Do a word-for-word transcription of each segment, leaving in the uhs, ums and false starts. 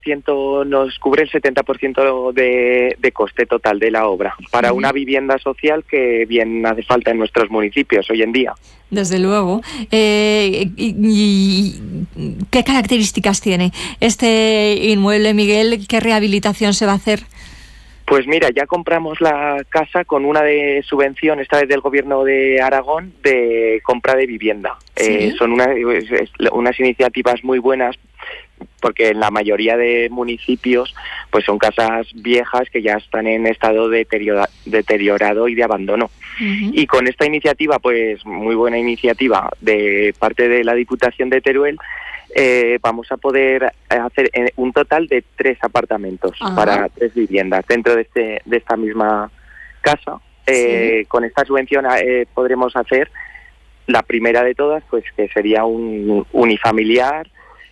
ciento nos cubre el setenta por ciento de, de coste total de la obra para una vivienda social que bien hace falta en nuestros municipios hoy en día. Desde luego. Eh, y, y, ¿Qué características tiene este inmueble, Miguel? ¿Qué rehabilitación se va a hacer? Pues mira, ya compramos la casa con una de subvención, esta vez del Gobierno de Aragón, de compra de vivienda. ¿Sí? Eh, son una, unas iniciativas muy buenas porque en la mayoría de municipios pues son casas viejas que ya están en estado deteriora, deteriorado y de abandono. Uh-huh. Y con esta iniciativa, pues muy buena iniciativa de parte de la Diputación de Teruel, Eh, vamos a poder hacer un total de tres apartamentos. Ajá. Para tres viviendas dentro de este de esta misma casa. Eh, sí. Con esta subvención eh, podremos hacer la primera de todas, pues que sería un unifamiliar.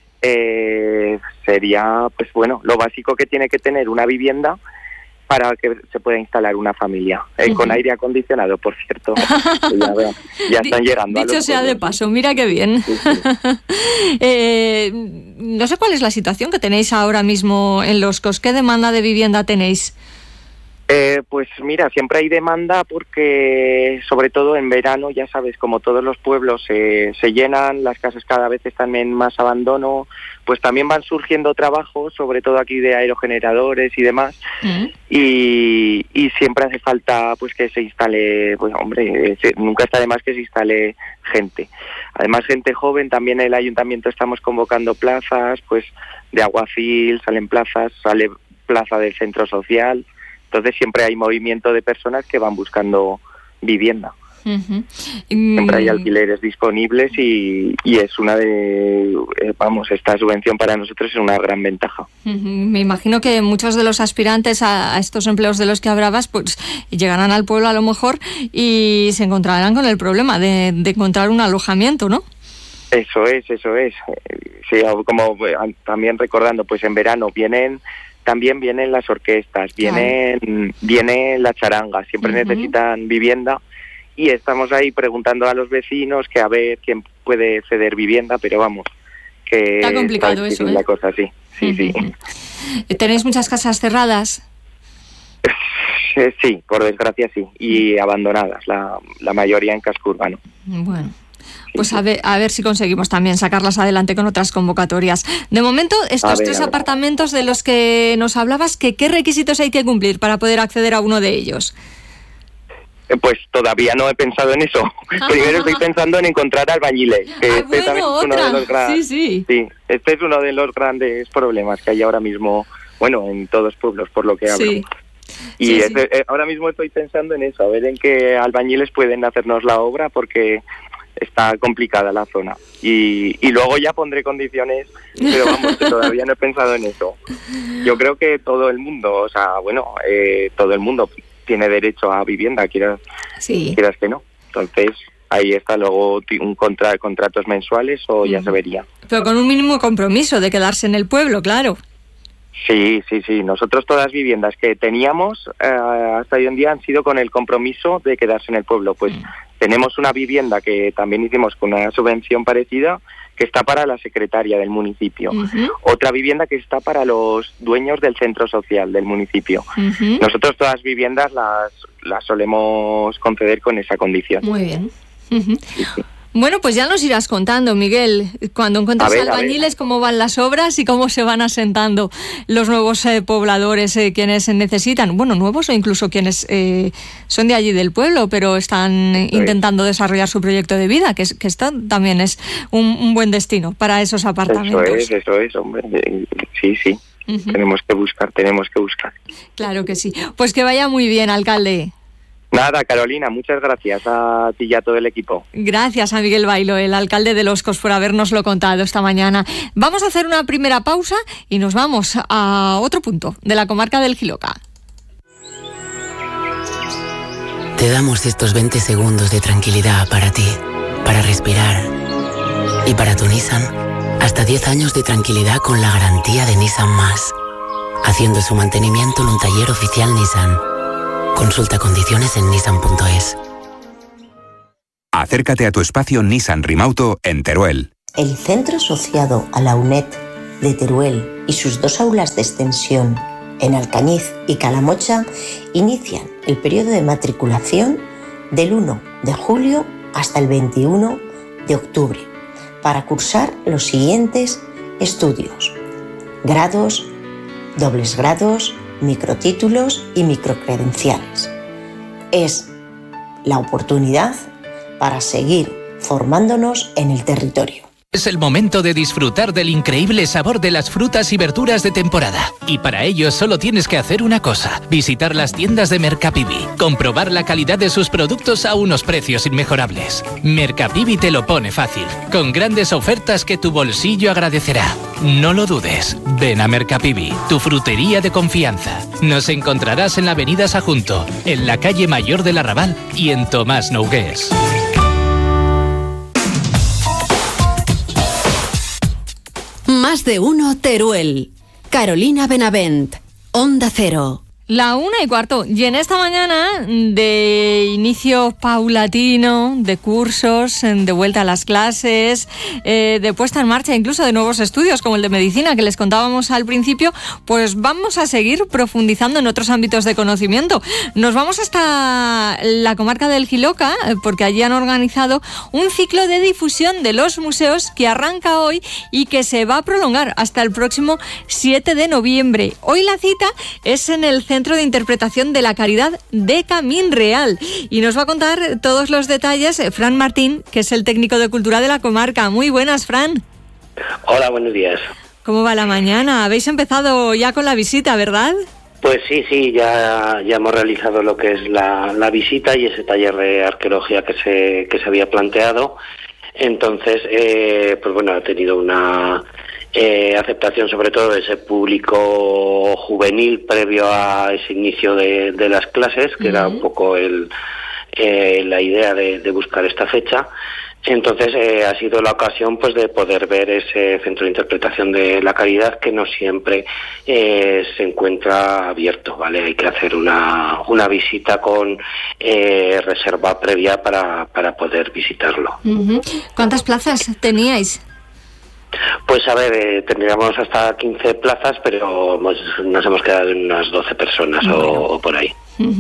Eh, sería, pues bueno, lo básico que tiene que tener una vivienda para que se pueda instalar una familia, eh, uh-huh. con aire acondicionado, por cierto. ya, veo, ya están llegando. Dicho sea de paso, mira qué bien. Sí, sí. eh, no sé cuál es la situación que tenéis ahora mismo en Los Cos. ¿Qué demanda de vivienda tenéis? Eh, pues mira, siempre hay demanda porque, sobre todo en verano, ya sabes, como todos los pueblos eh, se llenan, las casas cada vez están en más abandono, pues también van surgiendo trabajos, sobre todo aquí de aerogeneradores y demás, ¿Mm? y, y siempre hace falta pues que se instale, pues hombre, se, nunca está de más que se instale gente. Además, gente joven, también el ayuntamiento estamos convocando plazas, pues de alguacil, salen plazas, sale plaza del centro social. Entonces siempre hay movimiento de personas que van buscando vivienda. Uh-huh. Siempre hay alquileres disponibles y, y es una de, eh, vamos, esta subvención para nosotros es una gran ventaja. Uh-huh. Me imagino que muchos de los aspirantes a, a estos empleos de los que hablabas, pues llegarán al pueblo a lo mejor y se encontrarán con el problema de, de encontrar un alojamiento, ¿no? Eso es, eso es. Sí, como también recordando, pues en verano vienen... También vienen las orquestas, vienen, claro. viene la charanga, siempre uh-huh. necesitan vivienda y estamos ahí preguntando a los vecinos que a ver quién puede ceder vivienda, pero vamos, que está complicado está eso, ¿eh? La cosa, sí, sí, uh-huh. sí. ¿Tenéis muchas casas cerradas? Sí, por desgracia sí, y uh-huh. abandonadas, la, la mayoría en casco urbano. Bueno. Pues a ver, a ver si conseguimos también sacarlas adelante con otras convocatorias. De momento, estos ver, tres apartamentos de los que nos hablabas, ¿qué, ¿qué requisitos hay que cumplir para poder acceder a uno de ellos? Pues todavía no he pensado en eso. Primero estoy pensando en encontrar albañiles. Que ah, este bueno, también es otra. Uno de los gran... sí, sí. sí, este es uno de los grandes problemas que hay ahora mismo, bueno, en todos los pueblos, por lo que hablo. Sí. Y sí, este, sí. Eh, ahora mismo estoy pensando en eso, a ver en qué albañiles pueden hacernos la obra, porque... está complicada la zona y, y luego ya pondré condiciones, pero vamos, que todavía no he pensado en eso. Yo creo que todo el mundo, o sea, bueno, eh, todo el mundo tiene derecho a vivienda, quieras, sí. quieras que no. Entonces, ahí está luego un contra, contratos mensuales o ya mm. se vería. Pero con un mínimo compromiso de quedarse en el pueblo, claro. Sí, sí, sí. Nosotros todas las viviendas que teníamos eh, hasta hoy en día han sido con el compromiso de quedarse en el pueblo. Pues mm. tenemos una vivienda que también hicimos con una subvención parecida que está para la secretaria del municipio. Uh-huh. Otra vivienda que está para los dueños del centro social del municipio. Uh-huh. Nosotros todas las viviendas las, las solemos conceder con esa condición. Muy bien. Uh-huh. Sí, sí. Bueno, pues ya nos irás contando, Miguel, cuando encuentres ver, albañiles, cómo van las obras y cómo se van asentando los nuevos eh, pobladores, eh, quienes necesitan, bueno, nuevos o incluso quienes eh, son de allí del pueblo, pero están eh, intentando desarrollar su proyecto de vida, que, es, que esto también es un, un buen destino para esos apartamentos. Eso es, eso es, hombre, sí, sí, uh-huh. tenemos que buscar, tenemos que buscar. Claro que sí. Pues que vaya muy bien, alcalde. Nada, Carolina, muchas gracias a ti y a todo el equipo. Gracias a Miguel Bailo, el alcalde de Los Cos, por habernoslo contado esta mañana. Vamos a hacer una primera pausa y nos vamos a otro punto de la comarca del Jiloca. Te damos estos veinte segundos de tranquilidad para ti, para respirar. Y para tu Nissan, hasta diez años de tranquilidad con la garantía de Nissan Más. Haciendo su mantenimiento en un taller oficial Nissan. Consulta condiciones en nissan punto es. Acércate a tu espacio Nissan Rimauto en Teruel. El Centro Asociado a la U N E D de Teruel y sus dos aulas de extensión en Alcañiz y Calamocha inician el periodo de matriculación del uno de julio hasta el veintiuno de octubre para cursar los siguientes estudios: grados, dobles grados, microtítulos y microcredenciales. Es la oportunidad para seguir formándonos en el territorio. Es el momento de disfrutar del increíble sabor de las frutas y verduras de temporada. Y para ello solo tienes que hacer una cosa: visitar las tiendas de Mercapivi, comprobar la calidad de sus productos a unos precios inmejorables. Mercapivi te lo pone fácil, con grandes ofertas que tu bolsillo agradecerá. No lo dudes, ven a Mercapivi, tu frutería de confianza. Nos encontrarás en la avenida Sajunto, en la calle Mayor del Arrabal y en Tomás Nogués. Más de uno Teruel. Carolina Benavent, Onda Cero. La una y cuarto. Y en esta mañana de inicio paulatino, de cursos, de vuelta a las clases, eh, de puesta en marcha incluso de nuevos estudios como el de medicina que les contábamos al principio, pues vamos a seguir profundizando en otros ámbitos de conocimiento. Nos vamos hasta la comarca del Jiloca porque allí han organizado un ciclo de difusión de los museos que arranca hoy y que se va a prolongar hasta el próximo siete de noviembre. Hoy la cita es en el centro Centro de Interpretación de la Caridad de Camín Real. Y nos va a contar todos los detalles Fran Martín, que es el técnico de cultura de la comarca. Muy buenas, Fran. Hola, buenos días. ¿Cómo va la mañana? Habéis empezado ya con la visita, ¿verdad? Pues sí, sí, ya, ya hemos realizado lo que es la, la visita y ese taller de arqueología que se, que se había planteado. Entonces, eh, pues bueno, ha tenido una... Eh, aceptación sobre todo de ese público juvenil previo a ese inicio de, de las clases, que uh-huh. era un poco el, eh, la idea de, de buscar esta fecha. Entonces eh, ha sido la ocasión pues de poder ver ese centro de interpretación de la caridad que no siempre eh, se encuentra abierto, ¿vale? Hay que hacer una, una visita con eh, reserva previa para, para poder visitarlo. Uh-huh. ¿Cuántas plazas teníais? Pues a ver, eh, tendríamos hasta quince plazas, pero hemos, nos hemos quedado en unas doce personas bueno. o, o por ahí.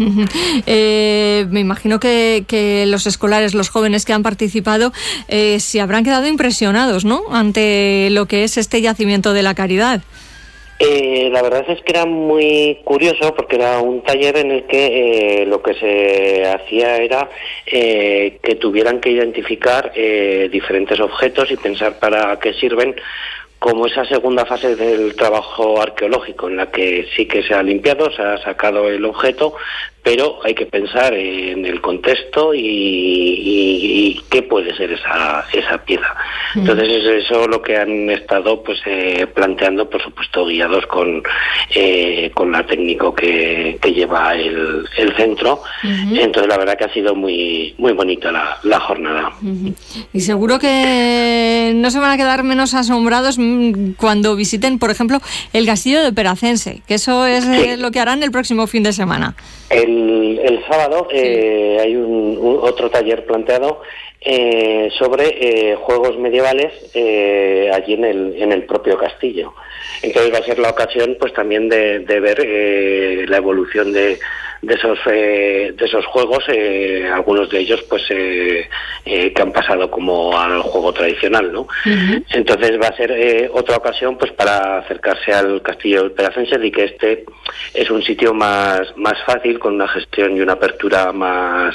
eh, me imagino que, que los escolares, los jóvenes que han participado, eh, se habrán quedado impresionados, ¿no?, ante lo que es este yacimiento de la caridad. Eh, la verdad es que era muy curioso porque era un taller en el que eh, lo que se hacía era eh, que tuvieran que identificar eh, diferentes objetos y pensar para qué sirven, como esa segunda fase del trabajo arqueológico en la que sí que se ha limpiado, se ha sacado el objeto, pero hay que pensar en el contexto y, y, y qué puede ser esa esa pieza. Entonces es eso lo que han estado pues eh, planteando, por supuesto guiados con eh, con la técnico que, que lleva el, el centro. Uh-huh. Entonces la verdad que ha sido muy muy bonita la, la jornada. Uh-huh. Y seguro que no se van a quedar menos asombrados cuando visiten, por ejemplo, el castillo de Peracense, que eso es sí. eh, lo que harán el próximo fin de semana. El, el sábado eh, sí. hay un, un otro taller planteado eh, sobre eh, juegos medievales eh, allí en el, en el propio castillo. Entonces va a ser la ocasión pues también de, de ver eh, la evolución de, de esos eh, de esos juegos, eh, algunos de ellos pues eh, eh, que han pasado como al juego tradicional, ¿no? Uh-huh. Entonces va a ser eh, otra ocasión pues para acercarse al castillo de Peracense y que este es un sitio más más fácil, con una gestión y una apertura más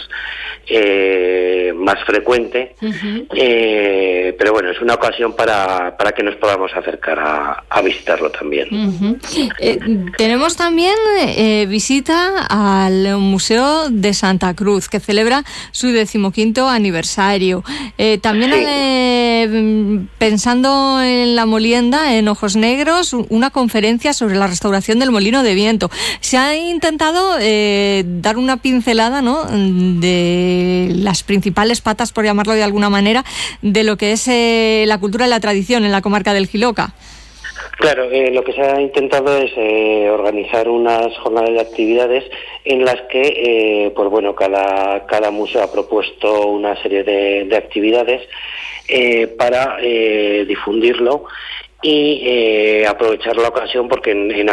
eh, más frecuente. Uh-huh. eh, pero bueno, es una ocasión para, para que nos podamos acercar a, a visitarlo también. Uh-huh. eh, tenemos también eh, visita al Museo de Santa Cruz, que celebra su decimoquinto aniversario. Eh, también sí. eh, pensando en la molienda, en Ojos Negros, una conferencia sobre la restauración del molino de viento. Se ha intentado eh, dar una pincelada, ¿no?, de las principales patas, por llamarlo de alguna manera, de lo que es eh, la cultura y la tradición en la comarca del Jiloca. Claro, eh, lo que se ha intentado es eh, organizar unas jornadas de actividades en las que, eh, pues bueno, cada, cada museo ha propuesto una serie de, de actividades eh, para eh, difundirlo y eh, aprovechar la ocasión porque en, en